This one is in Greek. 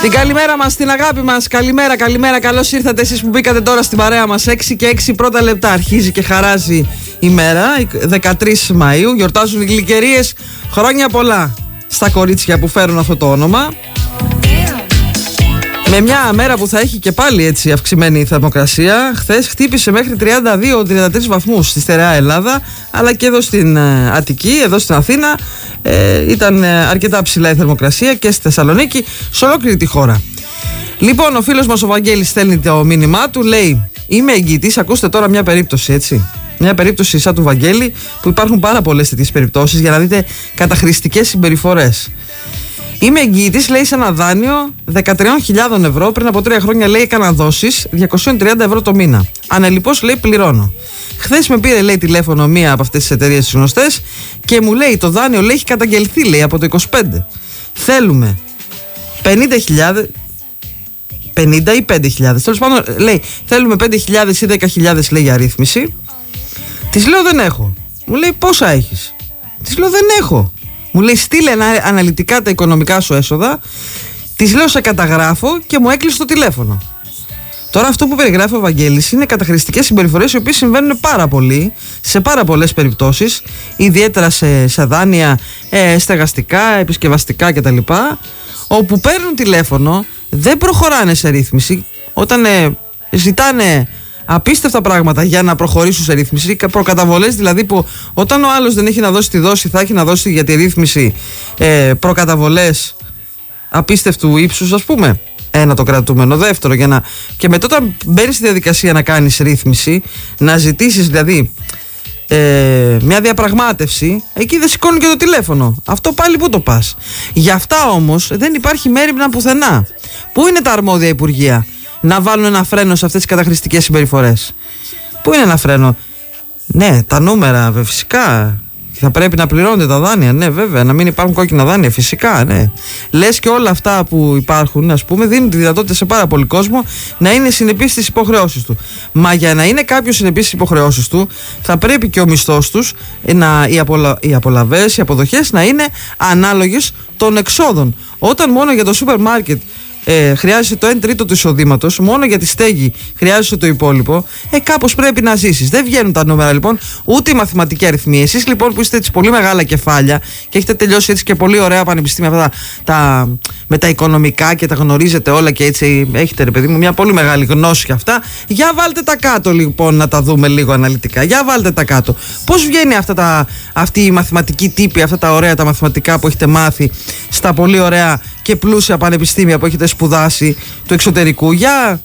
Την καλημέρα μας, την αγάπη μας. Καλημέρα. Καλώς ήρθατε εσείς που μπήκατε τώρα στην παρέα μας. 6 και 6 πρώτα λεπτά. Αρχίζει και χαράζει η μέρα. 13 Μαΐου. Γιορτάζουν οι γλυκερίες. Χρόνια πολλά στα κορίτσια που φέρουν αυτό το όνομα. Με μια μέρα που θα έχει και πάλι έτσι αυξημένη θερμοκρασία. Χθες χτύπησε μέχρι 32-33 βαθμούς στη στερεά Ελλάδα, αλλά και εδώ στην Αττική, εδώ στην Αθήνα ήταν αρκετά ψηλά η θερμοκρασία και στη Θεσσαλονίκη, σε ολόκληρη τη χώρα. Λοιπόν, ο φίλος μας ο Βαγγέλης στέλνει το μήνυμά του, λέει: είμαι εγγυητής, ακούστε τώρα μια περίπτωση, έτσι. Μια περίπτωση σαν του Βαγγέλη, που υπάρχουν πάρα πολλές τέτοιες περιπτώσεις για να δείτε καταχρηστικές συμπεριφορές. Είμαι εγγυητής, λέει, σε ένα δάνειο 13.000 ευρώ. Πριν από 3 χρόνια, λέει, έκανα δόσεις 230 ευρώ το μήνα. Ανελιπώς, λέει, πληρώνω. Χθες με πήρε, λέει, τηλέφωνο μία από αυτές τις εταιρείες τις γνωστές και μου λέει: το δάνειο, λέει, έχει καταγγελθεί, λέει, από το 25. Θέλουμε 50.000. 50 ή 5.000. Τέλος πάντων, λέει, θέλουμε 5.000 ή 10.000, λέει, για ρύθμιση. Της λέω: δεν έχω. Μου λέει: πόσα έχεις? Της λέω: δεν έχω. Μου λέει: στείλε αναλυτικά τα οικονομικά σου έσοδα. Της λέω: σε καταγράφω, και μου έκλεισε το τηλέφωνο. Τώρα αυτό που περιγράφει ο Βαγγέλης είναι καταχρηστικές συμπεριφορές, οι οποίες συμβαίνουν πάρα πολύ, σε πάρα πολλές περιπτώσεις, ιδιαίτερα σε δάνεια στεγαστικά, επισκευαστικά κτλ. Όπου παίρνουν τηλέφωνο, δεν προχωράνε σε ρύθμιση, όταν ζητάνε απίστευτα πράγματα για να προχωρήσουν σε ρύθμιση, προκαταβολές δηλαδή, που όταν ο άλλος δεν έχει να δώσει τη δόση, θα έχει να δώσει για τη ρύθμιση προκαταβολές απίστευτου ύψους, ας πούμε. Ένα, το κρατούμενο. Δεύτερο, και μετά όταν μπαίνεις στη διαδικασία να κάνεις ρύθμιση, να ζητήσεις δηλαδή μια διαπραγμάτευση, εκεί δεν σηκώνει και το τηλέφωνο. Αυτό πάλι πού το πας? Γι' αυτά όμως δεν υπάρχει μέριμνα πουθενά. Πού είναι τα αρμόδια υπουργεία να βάλουν ένα φρένο σε αυτές τις καταχρηστικές συμπεριφορές? Πού είναι ένα φρένο? Ναι, τα νούμερα, φυσικά. Θα πρέπει να πληρώνονται τα δάνεια, ναι, βέβαια. Να μην υπάρχουν κόκκινα δάνεια, φυσικά, ναι. Λες και όλα αυτά που υπάρχουν, ας πούμε, δίνουν τη δυνατότητα σε πάρα πολύ κόσμο να είναι συνεπής στις υποχρεώσεις του. Μα για να είναι κάποιος συνεπής στις υποχρεώσεις του, θα πρέπει και ο μισθός τους, οι απολαβές, οι αποδοχές να είναι ανάλογες των εξόδων. Όταν μόνο για το σούπερ μάρκετ χρειάζεσαι το 1/3 του εισοδήματος, μόνο για τη στέγη χρειάζεσαι το υπόλοιπο, κάπως πρέπει να ζήσεις. Δεν βγαίνουν τα νούμερα, λοιπόν, ούτε η μαθηματική αριθμή. Εσείς, λοιπόν, που είστε έτσι πολύ μεγάλα κεφάλια και έχετε τελειώσει έτσι και πολύ ωραία πανεπιστήμια με τα οικονομικά και τα γνωρίζετε όλα και έτσι έχετε, ρε παιδί μου, μια πολύ μεγάλη γνώση για αυτά, για βάλτε τα κάτω, λοιπόν, να τα δούμε λίγο αναλυτικά. Για βάλτε τα κάτω. Πώς βγαίνει αυτή η μαθηματική τύπη, αυτά τα ωραία τα μαθηματικά που έχετε μάθει στα πολύ ωραία και πλούσια πανεπιστήμια που έχετε σπουδάσει του εξωτερικού? Για